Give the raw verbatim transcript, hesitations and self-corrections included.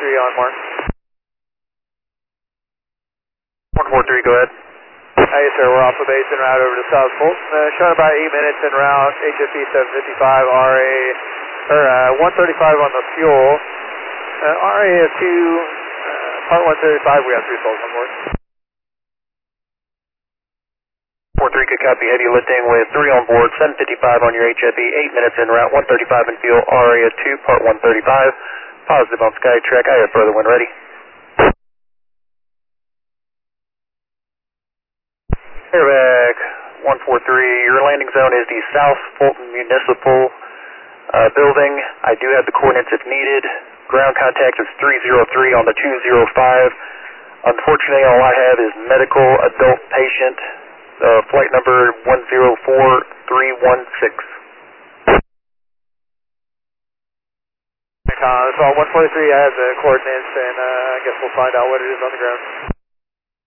three on mark. one four three, go ahead. Uh, yes, sir. We're off of base en route over to South Fulton. Uh, showing about eight minutes en route. H F E seven fifty-five, R A, or uh, one thirty-five on the fuel. Uh, R A two, uh, part one thirty-five. We have three souls on board. four three, good copy. Heavy lifting with three on board. seven fifty-five on your H F E. eight minutes en route. one thirty-five in fuel. R A two, part one thirty-five. Positive on Skytrack. I have further when ready. Airback one four three, your landing zone is the South Fulton Municipal uh, building. I do have the coordinates if needed. Ground contact is three zero three on the two zero five. Unfortunately, all I have is medical adult patient, uh, flight number one zero four three one six. Uh, so one forty-three has the coordinates, and uh, I guess we'll find out what it is on the ground.